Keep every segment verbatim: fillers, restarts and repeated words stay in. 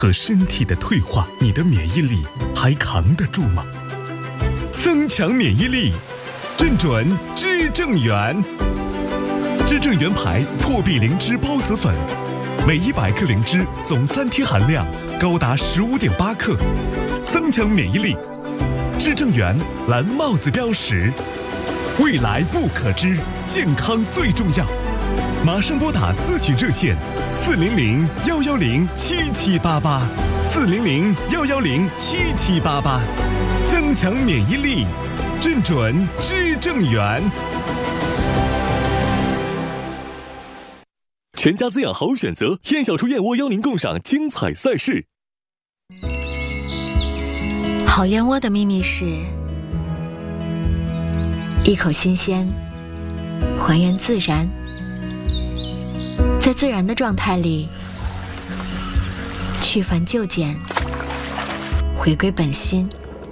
和身体的退化，你的免疫力还扛得住吗？增强免疫力，正准知正元。知正元牌破壁灵芝孢子粉，每一百克灵芝总三贴含量高达十五点八克，增强免疫力。知正元蓝帽子标识，未来不可知，健康最重要。马上拨打咨询热线四零零幺幺零七七八八，四零零幺幺零七七八八，增强免疫力，正准知正元。 全家滋养好选择，燕小厨燕窝邀您共赏精彩赛事。 好燕窝的秘密是一口新鲜，还原自然，在自然的状态里去繁就简，回归本心，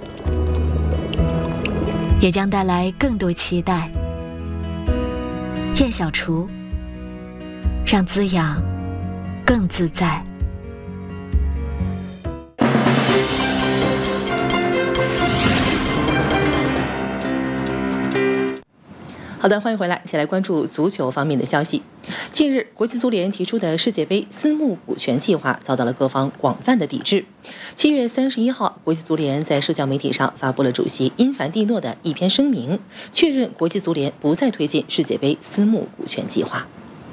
也将带来更多期待。燕小厨，让滋养更自在。 好的，欢迎回来，一起来关注足球方面的消息。近日，国际足联提出的世界杯私募股权计划遭到了各方广泛的抵制。七月三十一号，国际足联在社交媒体上发布了主席因凡蒂诺的一篇声明，确认国际足联不再推进世界杯私募股权计划。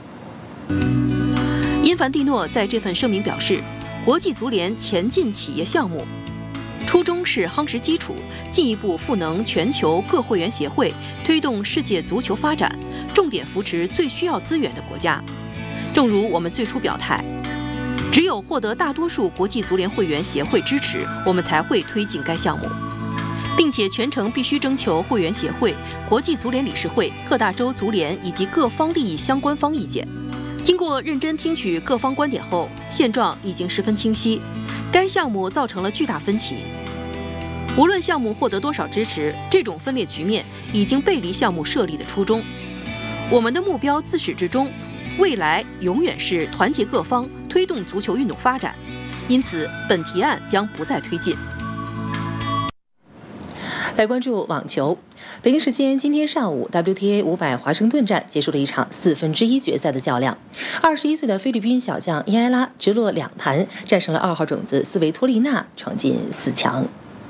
因凡蒂诺在这份声明表示，国际足联前进企业项目初衷是夯实基础，进一步赋能全球各会员协会，推动世界足球发展，重点扶持最需要资源的国家。正如我们最初表态，只有获得大多数国际足联会员协会支持，我们才会推进该项目，并且全程必须征求会员协会、国际足联理事会、各大洲足联以及各方利益相关方意见。经过认真听取各方观点后，现状已经十分清晰。该项目造成了巨大分歧，无论项目获得多少支持，这种分裂局面已经背离项目设立的初衷。我们的目标自始至终，未来永远是团结各方，推动足球运动发展。因此，本提案将不再推进。 来关注网球。北京时间今天上午 W T A 五百华盛顿站结束了一场四分之一决赛的较量。二十一岁的菲律宾小将伊埃拉直落两盘战胜了二号种子斯维托利娜，闯进四强。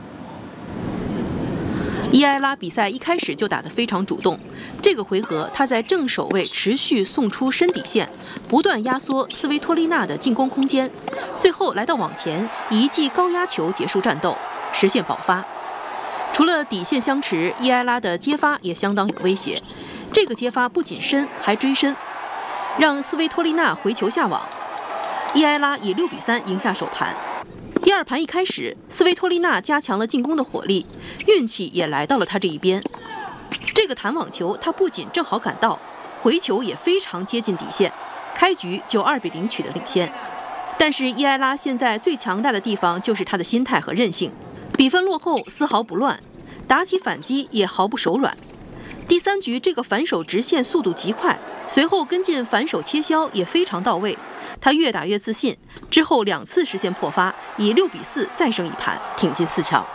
伊埃拉比赛一开始就打得非常主动，这个回合他在正手位持续送出深底线，不断压缩斯维托利娜的进攻空间，最后来到网前，以一记高压球结束战斗，实现保发。除了底线相持，伊埃拉的接发也相当有威胁。这个接发不仅深，还追身，让斯维托利娜回球下网。伊埃拉以六比三赢下首盘。第二盘一开始，斯维托利娜加强了进攻的火力，运气也来到了他这一边。这个弹网球，他不仅正好赶到，回球也非常接近底线，开局就二比零取得领先。但是伊埃拉现在最强大的地方就是他的心态和韧性。比分落后丝毫不乱，打起反击也毫不手软。第三局这个反手直线速度极快，随后跟进反手切削也非常到位。他越打越自信，之后两次实现破发，以六比四再胜一盘，挺进四强。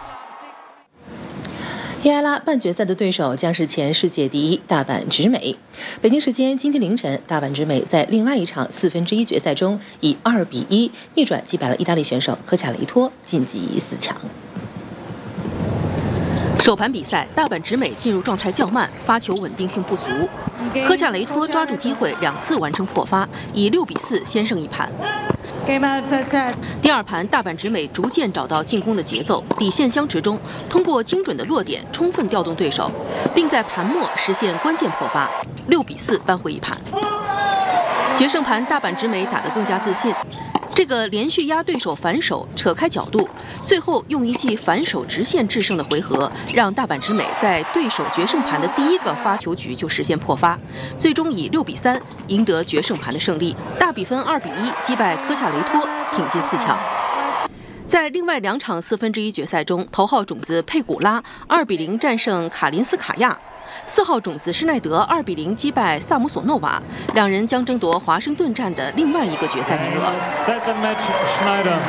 伊埃拉半决赛的对手将是前世界第一大阪直美。北京时间今天凌晨，大阪直美在另外一场四分之一决赛中以二比一逆转击败了意大利选手科卡雷托，晋级四强。 首盘比赛，大阪直美进入状态较慢，发球稳定性不足。科恰雷托抓住机会，两次完成破发，以六比四先胜一盘。第二盘，大阪直美逐渐找到进攻的节奏，底线相持中，通过精准的落点，充分调动对手，并在盘末实现关键破发，六比四扳回一盘。决胜盘，大阪直美打得更加自信。这个连续压对手反手，扯开角度，最后用一记反手直线制胜的回合，让大阪直美在对手决胜盘的第一个发球局就实现破发，最终以六比三赢得决胜盘的胜利，大比分二比一击败科恰雷托，挺进四强。在另外两场四分之一决赛中，头号种子佩古拉二比零战胜卡林斯卡亚， 四号种子施耐德二比零击败萨姆索诺娃，两人将争夺华盛顿站的另外一个决赛名额。